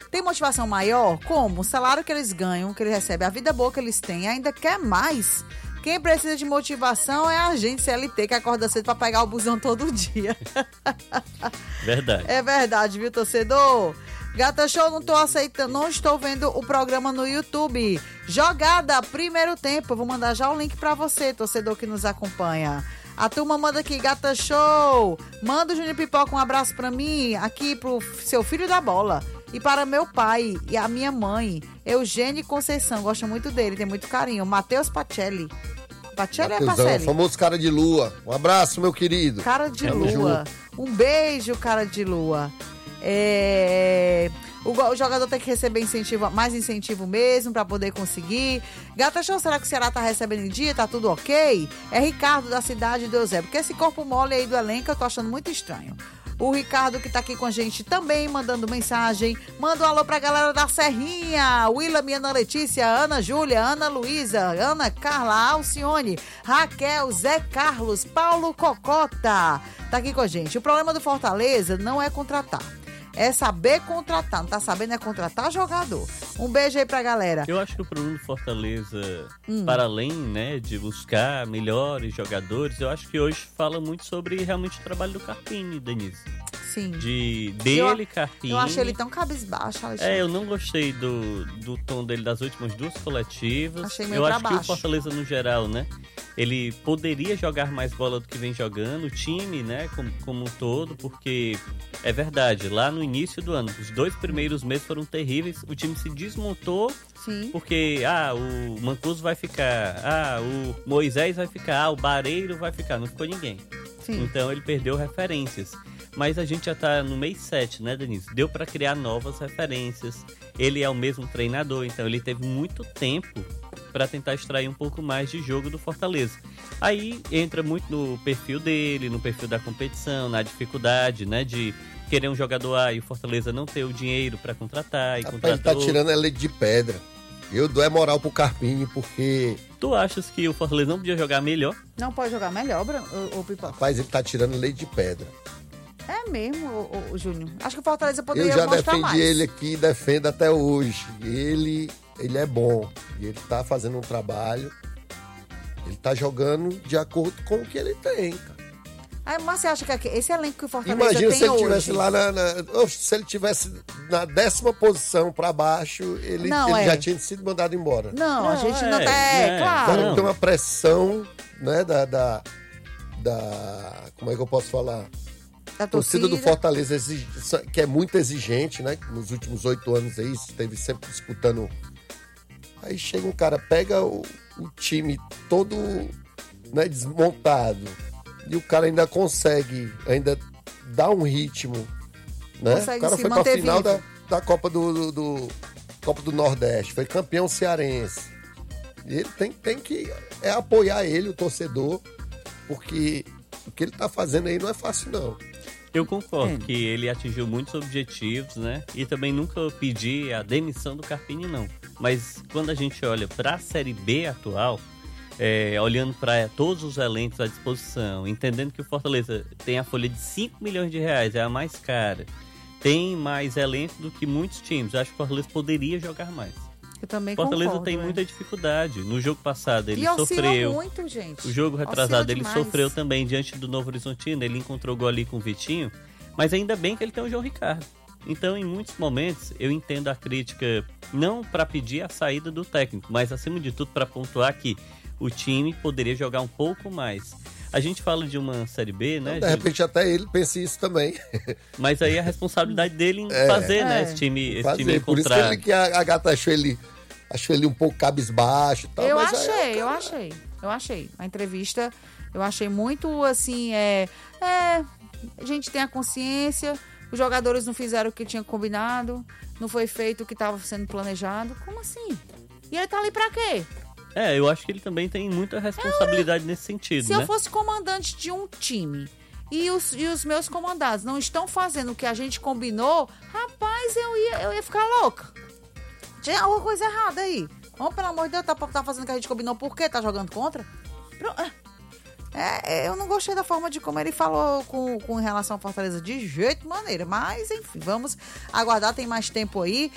Tem motivação maior? Como? O salário que eles ganham, que eles recebem, a vida boa que eles têm, ainda quer mais. Quem precisa de motivação é a gente CLT, que acorda cedo pra pegar o busão todo dia. Verdade. É verdade, viu, torcedor? Gata Show, não estou vendo o programa no YouTube. Jogada, primeiro tempo. Eu vou mandar já o link pra você, torcedor que nos acompanha. A turma manda aqui, Gata Show. Manda o Júnior Pipoca um abraço pra mim, aqui pro seu filho da bola. E para meu pai e a minha mãe, Eugênio Conceição. Gosto muito dele, tem muito carinho. Matheus Pacelli. Pacelli é Pacelli? Famoso cara de lua. Um abraço, meu querido. Cara de lua. Um beijo, cara de lua. O jogador tem que receber mais incentivo mesmo pra poder conseguir. Gata Show, será que o Ceará tá recebendo em dia? Tá tudo ok? É Ricardo da cidade do Eusébio. Porque esse corpo mole aí do elenco eu tô achando muito estranho. O Ricardo que tá aqui com a gente também mandando mensagem. Manda um alô pra galera da Serrinha. Willam, Ana Letícia, Ana Júlia, Ana Luísa, Ana Carla, Alcione, Raquel, Zé Carlos, Paulo Cocota. Tá aqui com a gente. O problema do Fortaleza não é contratar. É saber contratar. Não tá sabendo é contratar jogador. Um beijo aí pra galera. Eu acho que o problema do Fortaleza, para além, né, de buscar melhores jogadores, eu acho que hoje fala muito sobre realmente o trabalho do Carpini, Denise. Sim. Carpini. Eu achei ele tão cabisbaixo, Alexandre. Eu não gostei do tom dele das últimas duas coletivas. Achei meio eu pra acho baixo. que o Fortaleza, no geral, né, ele poderia jogar mais bola do que vem jogando, o time, né, como um todo, porque é verdade, lá no início do ano, os 2 primeiros meses foram terríveis, o time se desmontou. Sim. Porque, o Mancuso vai ficar, o Moisés vai ficar, o Bareiro vai ficar, não ficou ninguém. Sim. Então ele perdeu referências. Mas a gente já tá no mês 7, né, Denise? Deu para criar novas referências. Ele é o mesmo treinador, então ele teve muito tempo para tentar extrair um pouco mais de jogo do Fortaleza. Aí entra muito no perfil dele, no perfil da competição, na dificuldade, né, de querer um jogador A e o Fortaleza não ter o dinheiro para contratar. Ele tá tirando a leite de pedra. Eu dou moral pro Carpini, porque... Tu achas que o Fortaleza não podia jogar melhor? Não pode jogar melhor, o Pipoca? Rapaz, ele tá tirando leite de pedra. É mesmo, o Júnior. Acho que o Fortaleza poderia mostrar mais. Eu já defendi ele aqui, defendo até hoje. Ele é bom. E ele tá fazendo um trabalho. Ele tá jogando de acordo com o que ele tem, cara. Mas você acha que esse elenco que o Fortaleza Imagina tem se ele hoje... tivesse lá se ele tivesse na 10ª posição pra baixo, ele já tinha sido mandado embora. Não, a gente não tá... Claro. Então tem uma pressão, né, da como é que eu posso falar? A torcida do Fortaleza, que é muito exigente, né? Nos últimos 8 anos aí, esteve sempre disputando. Aí chega um cara, pega o time todo, né, desmontado, e o cara ainda consegue, dar um ritmo, né? Consegue o cara se foi pra final vivo. da Copa Copa do Nordeste, foi campeão cearense. E ele tem que apoiar ele, o torcedor, porque o que ele tá fazendo aí não é fácil, não. Eu concordo que ele atingiu muitos objetivos, né? E também nunca pedi a demissão do Carpini, não. Mas quando a gente olha para a Série B atual, olhando para todos os elencos à disposição, entendendo que o Fortaleza tem a folha de 5 milhões de reais, é a mais cara, tem mais elenco do que muitos times. Eu acho que o Fortaleza poderia jogar mais. Eu também Fortaleza concordo, tem muita dificuldade. No jogo passado ele oscila sofreu. Muito, gente. O jogo retrasado ele demais. sofreu também diante do Novo Horizontino. Ele encontrou gol ali com o Vitinho. Mas ainda bem que ele tem o João Ricardo. Então, em muitos momentos, eu entendo a crítica não para pedir a saída do técnico, mas acima de tudo para pontuar que o time poderia jogar um pouco mais. A gente fala de uma Série B, né? De repente até ele pensa isso também. Mas aí a responsabilidade dele em fazer, né? Esse time encontrar. Por isso que a Gata achou ele um pouco cabisbaixo e tal. Eu achei. A entrevista, eu achei muito assim, a gente tem a consciência, os jogadores não fizeram o que tinha combinado, não foi feito o que estava sendo planejado. Como assim? E ele tá ali pra quê? Eu acho que ele também tem muita responsabilidade nesse sentido, Se eu fosse comandante de um time e os meus comandados não estão fazendo o que a gente combinou, rapaz, eu ia ficar louca. Tinha alguma coisa errada aí. Vamos, pelo amor de Deus, tá fazendo o que a gente combinou, por quê? Tá jogando contra? Eu não gostei da forma de como ele falou com relação ao Fortaleza de jeito maneira, mas enfim, vamos aguardar, tem mais tempo aí.